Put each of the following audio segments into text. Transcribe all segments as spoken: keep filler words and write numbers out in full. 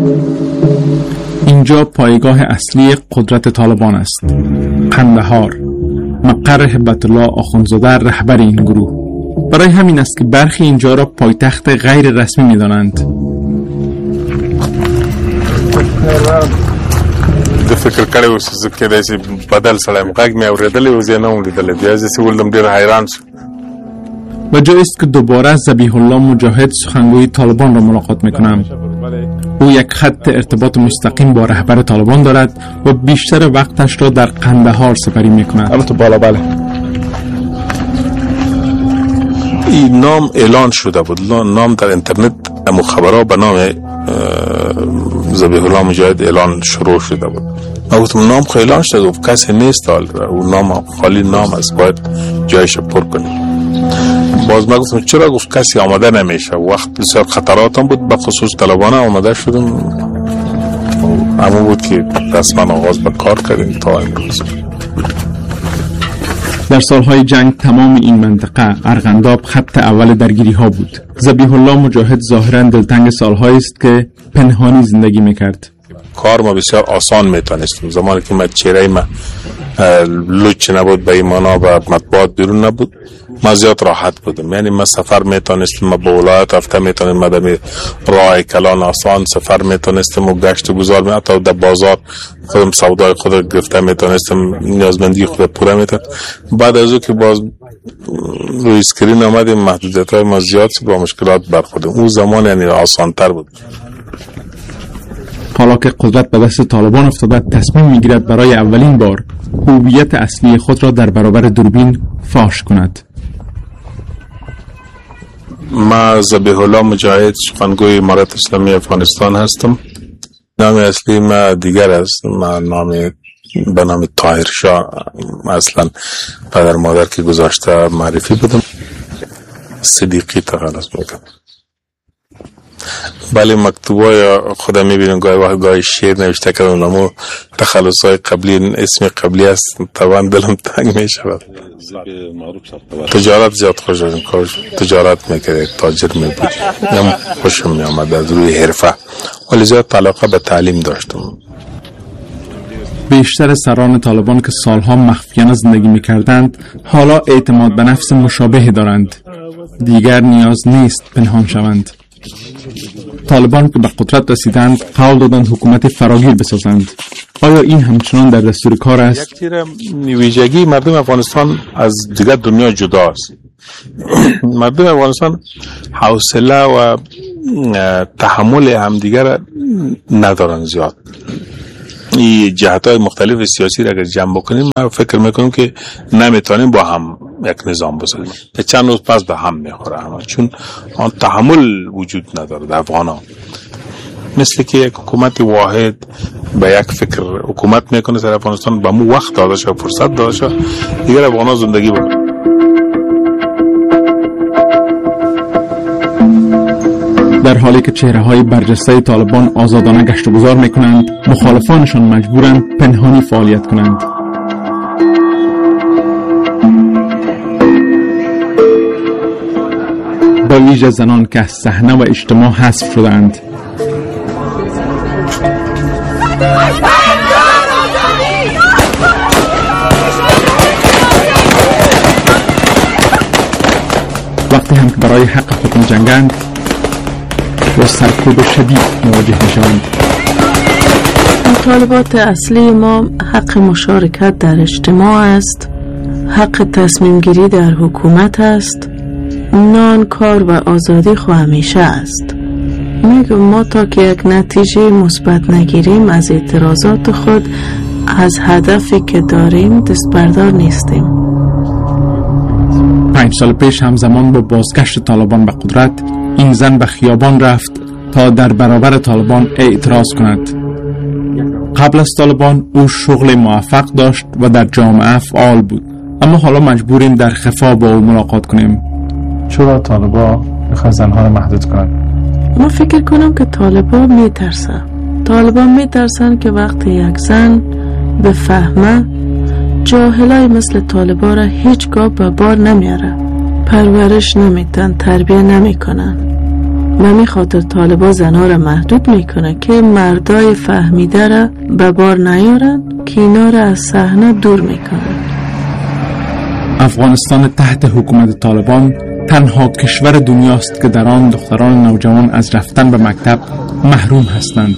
اینجا پایگاه اصلی قدرت طالبان است. قندهار، مقر هبت الله آخوندزاده رهبر این گروه. برای همین است که برخی اینجا را پایتخت غیر رسمی می دانند. د فکر کړی اوس چې داسې بدل سلام غږ مې اورېدلی و، زه نه وم لیدلی. بیا داسې ولدم ډېر حیران شوم. و جایی است که دوباره ذبیح الله مجاهد سخنگوی طالبان را ملاقات میکنم. او یک خط ارتباط مستقیم با رهبر طالبان دارد و بیشتر وقتش را در قندهار سپری میکند. البته بالا بله. این نام اعلان شده بود، نام در اینترنت امو خبرها به نام ذبیح الله مجاهد اعلان شروع شده بود. ما گفتم نام خیلی اعلان شده، گفت کسی نیست، او نام خالی نام است، باید جایش پر کنیم. باز ما گفتم چرا؟ گفت کسی آمده نمیشه. وقت بسیار خطرات هم بود، به خصوص طالبان آمده شدم. همون بود که رسما آغاز به کار کردیم تا امروز. در سالهای جنگ تمام این منطقه ارغنداب خط اول درگیری ها بود. ذبیح الله مجاهد ظاهرا دلتنگ سالهایی است که پنهانی زندگی میکرد. کار ما بسیار آسان میتونستیم. زمانی که ما چهره ما لوچ نبود، به ایمانا و مطبوعات بیرون نبود، ما زیاد راحت بودم. یعنی ما سفر میتونستیم، ما به ولایت هفته میتونیم، ما در راه کلان آسان سفر میتونستیم و گشت و گذار می حتی در بازار خودم سودای خود گرفته میتونستیم، نیازمندی خود پوره میتونم. بعد از او که باز روی اسکرین آمدیم، محدودیت های ما زیاد با مشکلات برخوردیم. اون زمان یعنی آسان تر بود. حالا که قدرت به دست طالبان افتاده، تصمیم میگیرد برای اولین بار هویت اصلی خود را در برابر دوربین فاش کند. ما ذبیح الله مجاهد سخنگوی امارت اسلامی افغانستان هستم. نام اصلی ما دیگر است. ما نام به نام طاهر شاه اصلا پدر مادر که گذاشته معرفی بودم. صدیقی تخلص میکنم. بله مکتوبای خودم میبینم گاهی وقت گاهی شعر نوشته کردم، اما تخلص های قبلی اسم قبلی است، طبعا دلم تنگ میشود. تجارت زیاد خوش دارم، تجارت میکرد، تاجر میبود، هم خوشم میامد از روی حرفه، ولی زیاد علاقه به تعلیم داشتم. بیشتر سران طالبان که سالها مخفیانه زندگی میکردند حالا اعتماد به نفس مشابهی دارند. دیگر نیاز نیست پنهان شوند. طالبان که به قدرت رسیدند قول دادند حکومت فراگیر بسازند. آیا این همچنان در دستور کار است؟ یک تیر ویژگی مردم افغانستان از دیگر دنیا جدا است. مردم افغانستان حوصله و تحمل همدیگر ندارن زیاد. این جهت‌های مختلف سیاسی را اگر جمع بکنیم، من فکر میکنم که نمیتونیم با هم یک نظام بسازیم. چند روز پس به هم میخوره همه، چون آن تحمل وجود نداره در افغان‌ها. مثل که یک حکومت واحد به یک فکر حکومت میکنه در افغانستان، به مو وقت داده شد، فرصت داده شد، دیگر افغان‌ها زندگی بکنه. در حالی که چهره‌های برجسته طالبان آزادانه گشت و گذار می‌کنند، مخالفانشان مجبورند پنهانی فعالیت کنند. با ویژه زنان که از صحنه و اجتماع حذف شدند. وقتی هم که برای حق خود می‌جنگند، با سرکوب شدید مواجه می‌شوند. مطالبات اصلی ما حق مشارکت در اجتماع است، حق تصمیم گیری در حکومت است، نان، کار و آزادی خو همیشه است. میگم ما تا که یک نتیجه مثبت نگیریم از اعتراضات خود، از هدفی که داریم دست بردار نیستیم. پنج سال پیش همزمان با بازگشت طالبان به قدرت، این زن به خیابان رفت تا در برابر طالبان اعتراض کند. قبل از طالبان او شغل موفق داشت و در جامعه فعال بود، اما حالا مجبوریم در خفا با او ملاقات کنیم. چرا طالبا میخواد زنها رو محدود کنن؟ من فکر کنم که طالبا میترسن. طالبا میترسن که وقتی یک زن بفهمه، جاهلای مثل طالبا را هیچگاه به بار نمیاره، پرورش نمیدن، تربیه نمیکنن. و می خاطر طالبا زنها را محدود میکنه که مردای فهمیده را به بار نیارن که اینا را از صحنه دور میکنن. افغانستان تحت حکومت طالبان تنها کشور دنیاست که در آن دختران نوجوان از رفتن به مکتب محروم هستند.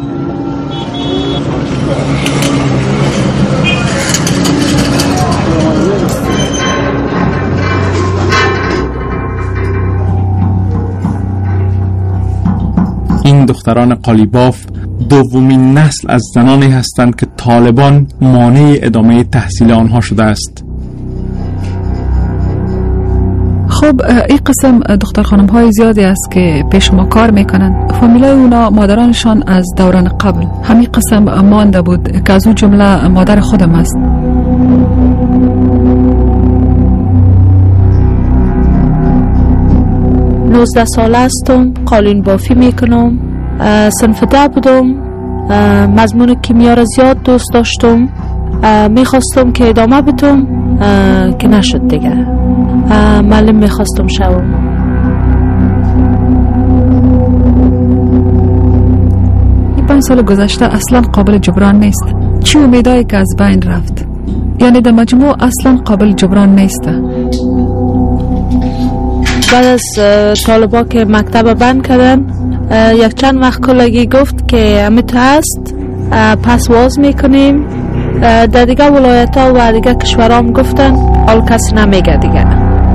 این دختران قالیباف دومین نسل از زنانی هستند که طالبان مانع ادامه تحصیل آنها شده است. خب این قسم دختر خانم های زیادی است که پیش ما کار میکنن. فامیلای اونا مادرانشان از دوران قبل همین قسم مانده بود که از اون جمله مادر خودم است. نوزده ساله هستم، قالین بافی میکنم، صنف ده بودم، مضمون کیمیا را زیاد دوست داشتم، میخواستم که ادامه بدم که نشد دیگه. معلم میخواستم شوم. این پنج سال گذشته اصلا قابل جبران نیست. چی امیدایی که از بین رفت؟ یعنی در مجموع اصلا قابل جبران نیست. بعد از طالبا که مکتب بند کردن یک چند وقت کلگی گفت که امیت هست پس واز میکنیم. در دیگه ولایت ها و دیگه کشورام گفتن حال کسی نمیگه دیگه.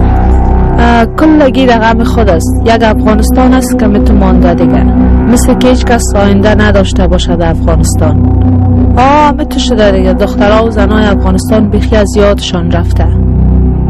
کلگی رقم خود است. یک افغانستان است که میتون مانده دیگه، مثل که هیچ کس آینده نداشته باشه در افغانستان. آه میتون شده دیگه. دخترها و زنای افغانستان بیخی از یادشان رفته.